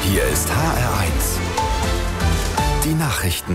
Hier ist HR1. Die Nachrichten.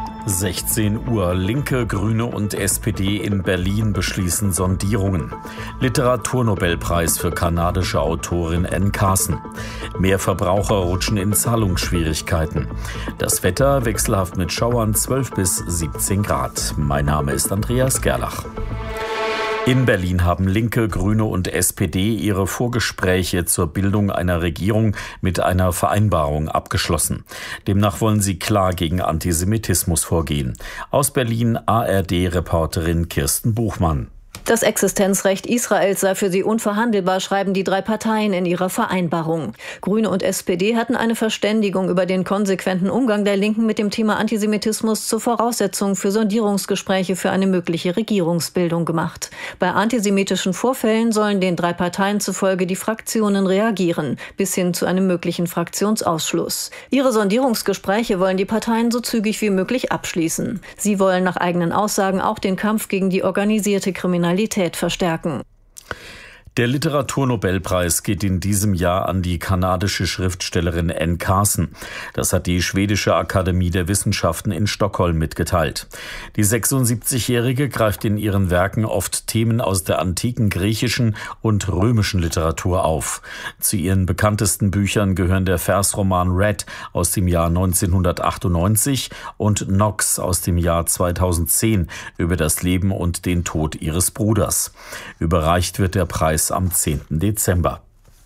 16 Uhr. Linke, Grüne und SPD in Berlin beschließen Sondierungen. Literaturnobelpreis für kanadische Autorin Anne Carson. Mehr Verbraucher rutschen in Zahlungsschwierigkeiten. Das Wetter wechselhaft mit Schauern 12 bis 17 Grad. Mein Name ist Andreas Gerlach. In Berlin haben Linke, Grüne und SPD ihre Vorgespräche zur Bildung einer Regierung mit einer Vereinbarung abgeschlossen. Demnach wollen sie klar gegen Antisemitismus vorgehen. Aus Berlin ARD-Reporterin Kirsten Buchmann. Das Existenzrecht Israels sei für sie unverhandelbar, schreiben die drei Parteien in ihrer Vereinbarung. Grüne und SPD hatten eine Verständigung über den konsequenten Umgang der Linken mit dem Thema Antisemitismus zur Voraussetzung für Sondierungsgespräche für eine mögliche Regierungsbildung gemacht. Bei antisemitischen Vorfällen sollen den drei Parteien zufolge die Fraktionen reagieren, bis hin zu einem möglichen Fraktionsausschluss. Ihre Sondierungsgespräche wollen die Parteien so zügig wie möglich abschließen. Sie wollen nach eigenen Aussagen auch den Kampf gegen die organisierte Kriminalität verstärken. Der Literaturnobelpreis geht in diesem Jahr an die kanadische Schriftstellerin Anne Carson. Das hat die Schwedische Akademie der Wissenschaften in Stockholm mitgeteilt. Die 76-Jährige greift in ihren Werken oft Themen aus der antiken griechischen und römischen Literatur auf. Zu ihren bekanntesten Büchern gehören der Versroman Red aus dem Jahr 1998 und Nox aus dem Jahr 2010 über das Leben und den Tod ihres Bruders. Überreicht wird der Preis am 10. Dezember.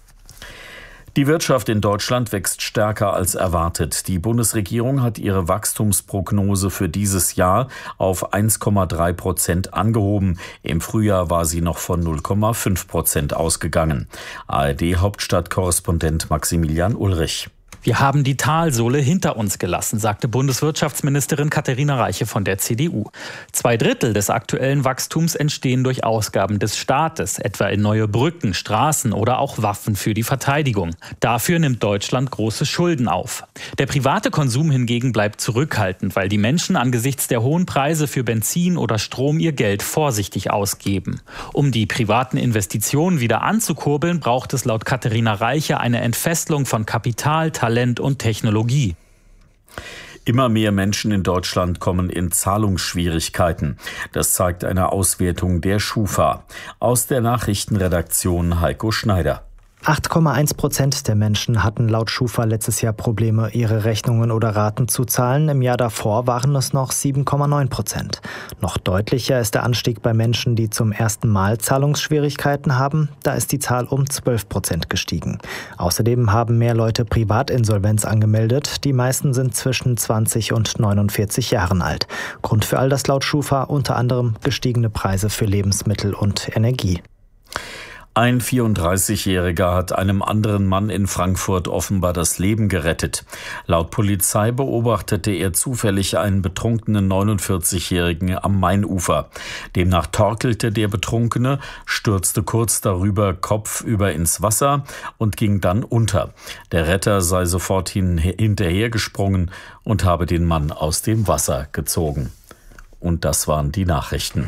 Die Wirtschaft in Deutschland wächst stärker als erwartet. Die Bundesregierung hat ihre Wachstumsprognose für dieses Jahr auf 1,3% angehoben. Im Frühjahr war sie noch von 0,5% ausgegangen. ARD-Hauptstadtkorrespondent Maximilian Ulrich. Wir haben die Talsohle hinter uns gelassen, sagte Bundeswirtschaftsministerin Katharina Reiche von der CDU. 2/3 des aktuellen Wachstums entstehen durch Ausgaben des Staates, etwa in neue Brücken, Straßen oder auch Waffen für die Verteidigung. Dafür nimmt Deutschland große Schulden auf. Der private Konsum hingegen bleibt zurückhaltend, weil die Menschen angesichts der hohen Preise für Benzin oder Strom ihr Geld vorsichtig ausgeben. Um die privaten Investitionen wieder anzukurbeln, braucht es laut Katharina Reiche eine Entfesselung von Kapital, Talent und Technologie. Immer mehr Menschen in Deutschland kommen in Zahlungsschwierigkeiten. Das zeigt eine Auswertung der Schufa. Aus der Nachrichtenredaktion Heiko Schneider. 8,1% der Menschen hatten laut Schufa letztes Jahr Probleme, ihre Rechnungen oder Raten zu zahlen. Im Jahr davor waren es noch 7,9%. Noch deutlicher ist der Anstieg bei Menschen, die zum ersten Mal Zahlungsschwierigkeiten haben. Da ist die Zahl um 12% gestiegen. Außerdem haben mehr Leute Privatinsolvenz angemeldet. Die meisten sind zwischen 20 und 49 Jahren alt. Grund für all das laut Schufa unter anderem gestiegene Preise für Lebensmittel und Energie. Ein 34-Jähriger hat einem anderen Mann in Frankfurt offenbar das Leben gerettet. Laut Polizei beobachtete er zufällig einen betrunkenen 49-Jährigen am Mainufer. Demnach torkelte der Betrunkene, stürzte kurz darüber kopfüber ins Wasser und ging dann unter. Der Retter sei sofort hinterhergesprungen und habe den Mann aus dem Wasser gezogen. Und das waren die Nachrichten.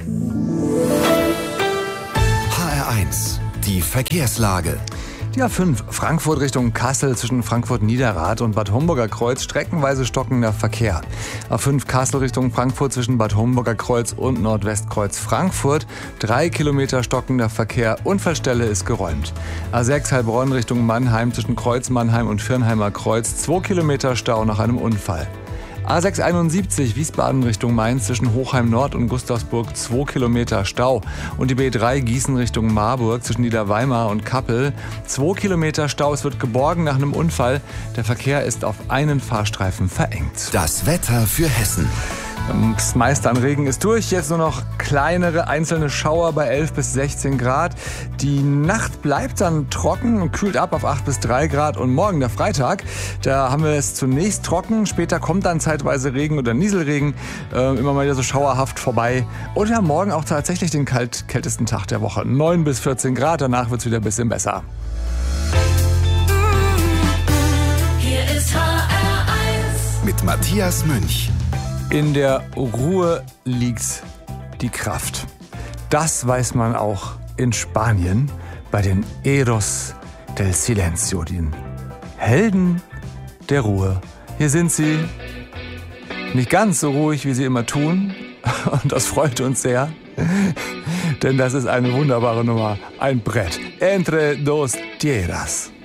HR1. Die Verkehrslage. Die A5 Frankfurt Richtung Kassel zwischen Frankfurt-Niederrad und Bad Homburger Kreuz streckenweise stockender Verkehr. A5 Kassel Richtung Frankfurt zwischen Bad Homburger Kreuz und Nordwestkreuz Frankfurt 3 Kilometer stockender Verkehr. Unfallstelle ist geräumt. A6 Heilbronn Richtung Mannheim zwischen Kreuz Mannheim und Firnheimer Kreuz 2 Kilometer Stau nach einem Unfall. A671 Wiesbaden Richtung Mainz zwischen Hochheim Nord und Gustavsburg 2 Kilometer Stau. Und die B3 Gießen Richtung Marburg zwischen Niederweimar und Kappel 2 Kilometer Stau. Es wird geborgen nach einem Unfall. Der Verkehr ist auf einen Fahrstreifen verengt. Das Wetter für Hessen. Das meiste an Regen ist durch, jetzt nur noch kleinere einzelne Schauer bei 11 bis 16 Grad. Die Nacht bleibt dann trocken und kühlt ab auf 8 bis 3 Grad. Und morgen, der Freitag, da haben wir es zunächst trocken, später kommt dann zeitweise Regen oder Nieselregen, immer mal wieder so schauerhaft vorbei. Und wir haben morgen auch tatsächlich den kältesten Tag der Woche, 9 bis 14 Grad, danach wird es wieder ein bisschen besser. Hier ist HR1 mit Matthias Münch. In der Ruhe liegt die Kraft. Das weiß man auch in Spanien bei den Héroes del Silencio, den Helden der Ruhe. Hier sind sie. Nicht ganz so ruhig, wie sie immer tun. Und das freut uns sehr. Denn das ist eine wunderbare Nummer. Ein Brett. Entre dos tierras.